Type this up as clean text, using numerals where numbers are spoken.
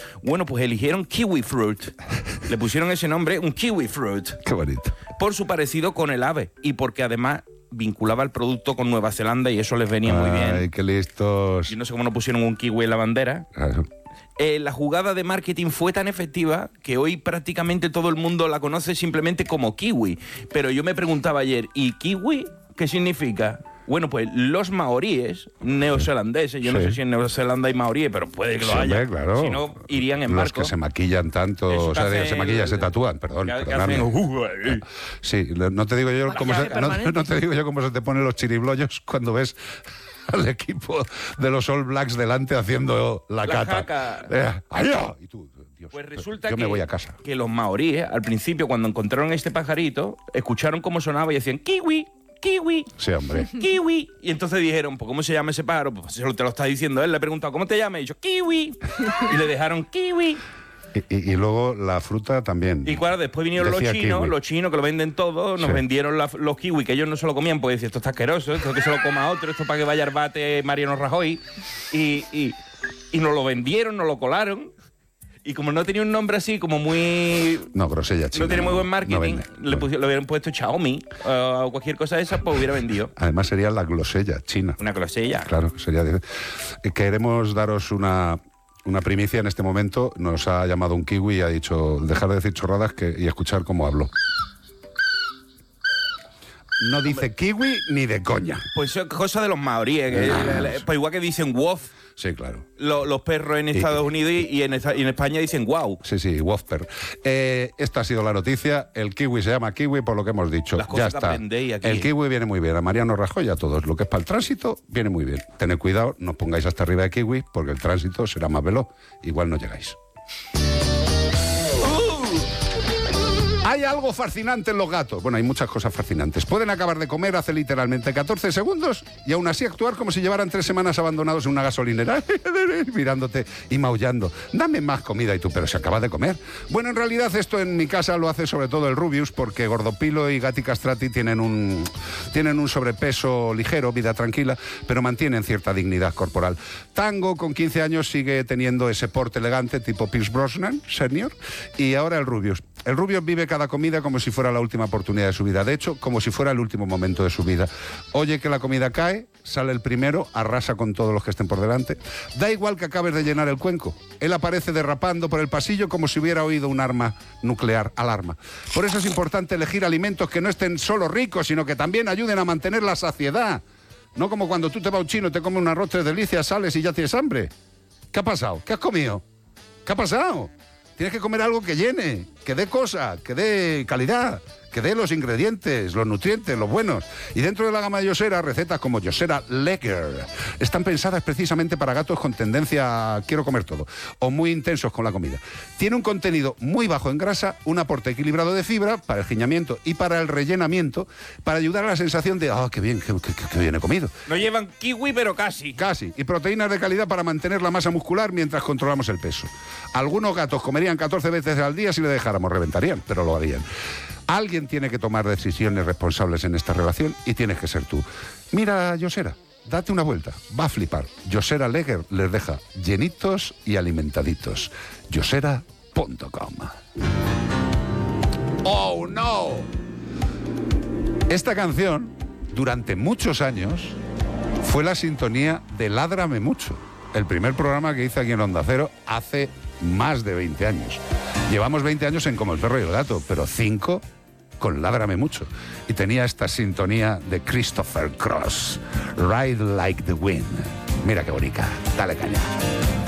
Bueno, pues eligieron kiwi fruit. Le pusieron ese nombre, un kiwi fruit. Qué bonito. Por su parecido con el ave y porque además vinculaba el producto con Nueva Zelanda y eso les venía muy bien. Ay, qué listos. Yo no sé cómo no pusieron un kiwi en la bandera. Claro. La jugada de marketing fue tan efectiva que hoy prácticamente todo el mundo la conoce simplemente como kiwi. Pero yo me preguntaba ayer, ¿y kiwi qué significa? Bueno, pues los maoríes neozelandeses, yo no sé si en Nueva Zelanda hay maoríes, pero puede que lo haya. Hombre, claro. Si no, irían en barco. Los que se maquillan tanto, Eso o sea, que se maquillan, se tatúan, perdón. que hacen, Sí, no te digo yo cómo no te digo yo cómo se te ponen los chiribloyos cuando ves al equipo de los All Blacks delante haciendo la cata. Jaca. ¡Allá! Y tú, Dios, Pues resulta yo me voy a casa. Que los maoríes, al principio, cuando encontraron este pajarito, escucharon cómo sonaba y decían kiwi, kiwi. Sí, hombre. Kiwi. Y entonces dijeron, pues ¿cómo se llama ese pájaro? Pues te lo está diciendo él. Le he preguntado, ¿cómo te llamas? Y dicho, kiwi. Y le dejaron kiwi. Y luego la fruta también. Y claro, después vinieron los chinos que lo venden todo, nos vendieron los kiwi, que ellos no se lo comían, porque decían, esto está asqueroso, esto que se lo coma otro, esto para que vaya al bate Mariano Rajoy. Y nos lo vendieron, nos lo colaron. Y como no tenía un nombre así, como muy... No, grosella china. No tiene muy buen marketing, no le hubieran puesto Xiaomi o cualquier cosa de esa, pues hubiera vendido. Además sería la glosella china. Una glosella. Claro, sería... Queremos daros una primicia en este momento. Nos ha llamado un kiwi y ha dicho, dejar de decir chorradas y escuchar cómo hablo. No dice kiwi ni de coña. Pues eso es cosa de los maoríes. Pues igual que dicen wof. Sí, claro. Los perros en Estados Unidos y en España dicen wow. Sí, wofper. Esta ha sido la noticia. El kiwi se llama kiwi por lo que hemos dicho. Las cosas ya que está. aprendéis aquí. El kiwi viene muy bien. A Mariano Rajoy y a todos. Lo que es para el tránsito viene muy bien. Tened cuidado, no os pongáis hasta arriba de kiwi porque el tránsito será más veloz. Igual no llegáis. Hay algo fascinante en los gatos. Bueno, hay muchas cosas fascinantes. Pueden acabar de comer hace literalmente 14 segundos y aún así actuar como si llevaran 3 semanas abandonados en una gasolinera, mirándote y maullando. Dame más comida y tú, pero se acaba de comer. Bueno, en realidad esto en mi casa lo hace sobre todo el Rubius, porque Gordopilo y Gatti Castrati tienen un sobrepeso ligero, vida tranquila, pero mantienen cierta dignidad corporal. Tango, con 15 años, sigue teniendo ese porte elegante tipo Pierce Brosnan, senior, y ahora el Rubius. El Rubius vive cada comida como si fuera la última oportunidad de su vida. De hecho, como si fuera el último momento de su vida. Oye que la comida cae, sale el primero, arrasa con todos los que estén por delante. Da igual que acabes de llenar el cuenco. Él aparece derrapando por el pasillo como si hubiera oído un arma nuclear, alarma. Por eso es importante elegir alimentos que no estén solo ricos, sino que también ayuden a mantener la saciedad. No como cuando tú te vas a un chino, te comes un arroz 3 delicias, sales y ya tienes hambre. ¿Qué ha pasado? ¿Qué has comido? ¿Qué ha pasado? Tienes que comer algo que llene, que dé cosa, que dé calidad, que dé los ingredientes, los nutrientes, los buenos. Y dentro de la gama de Yosera, recetas como Yosera Lager están pensadas precisamente para gatos con tendencia a quiero comer todo, o muy intensos con la comida. Tiene un contenido muy bajo en grasa, un aporte equilibrado de fibra para el giñamiento y para el rellenamiento, para ayudar a la sensación de, qué bien, qué bien he comido. No llevan kiwi, pero casi. Casi. Y proteínas de calidad para mantener la masa muscular mientras controlamos el peso. Algunos gatos comerían 14 veces al día si le dejáramos, reventarían, pero lo harían. Alguien tiene que tomar decisiones responsables en esta relación y tienes que ser tú. Mira, Yosera, date una vuelta, va a flipar. Yosera Lager les deja llenitos y alimentaditos. Yosera.com. ¡Oh, no! Esta canción, durante muchos años, fue la sintonía de Ládrame Mucho, el primer programa que hice aquí en Onda Cero hace más de 20 años. Llevamos 20 años en Como el perro y el gato, pero 5 con Ládrame Mucho. Y tenía esta sintonía de Christopher Cross, Ride Like the Wind. Mira qué bonita, dale caña.